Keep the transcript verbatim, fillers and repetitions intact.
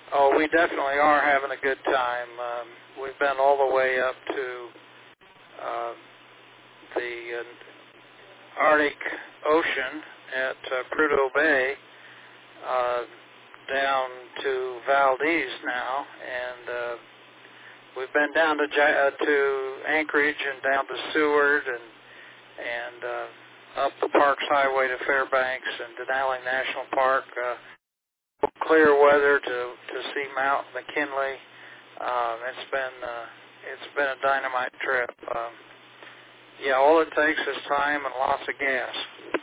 Oh, we definitely are having a good time. Um, we've been all the way up to uh, the uh, Arctic Ocean at uh, Prudhoe Bay, uh, down to Valdez now, and uh, we've been down to uh, to Anchorage and down to Seward and and uh, up the Parks Highway to Fairbanks and Denali National Park. Uh, clear weather to to see Mount McKinley. Um, it's been uh, it's been a dynamite trip. Um, yeah, all it takes is time and lots of gas.